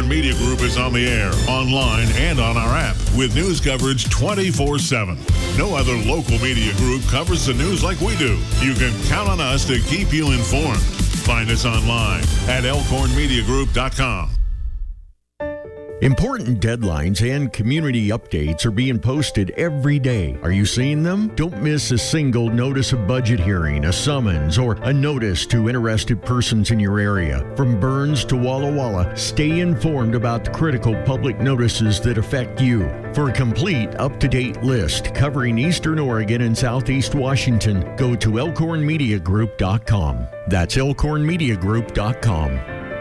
Elkhorn Media Group is on the air, online, and on our app with news coverage 24/7. No other local media group covers the news like we do. You can count on us to keep you informed. Find us online at elkhornmediagroup.com. Important deadlines and community updates are being posted every day. Are you seeing them? Don't miss a single notice of budget hearing, a summons, or a notice to interested persons in your area. From Burns to Walla Walla, stay informed about the critical public notices that affect you. For a complete, up-to-date list covering Eastern Oregon and Southeast Washington, go to elkhornmediagroup.com. That's elkhornmediagroup.com.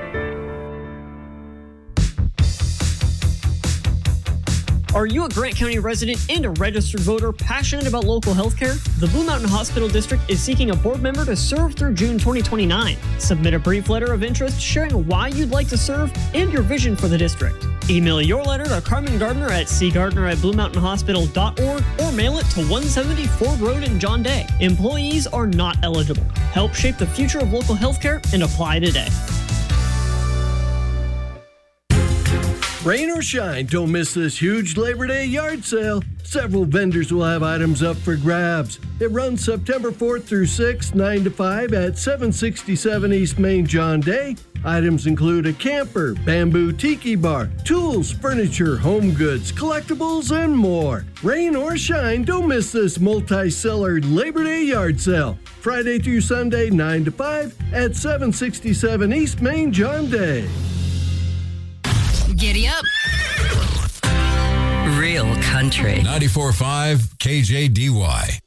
Are you a Grant County resident and a registered voter passionate about local healthcare? The Blue Mountain Hospital District is seeking a board member to serve through June 2029. Submit a brief letter of interest sharing why you'd like to serve and your vision for the district. Email your letter to Carmen Gardner at cgardner@bluemountainhospital.org or mail it to 170 Ford Road in John Day. Employees are not eligible. Help shape the future of local healthcare and apply today. Rain or shine, don't miss this huge Labor Day yard sale. Several vendors will have items up for grabs. It runs September 4th through 6th, 9 to 5 at 767 East Main John Day. Items include a camper, bamboo tiki bar, tools, furniture, home goods, collectibles, and more. Rain or shine, don't miss this multi-seller Labor Day yard sale. Friday through Sunday, 9 to 5 at 767 East Main John Day. Giddy up. Real country. 94.5 KJDY.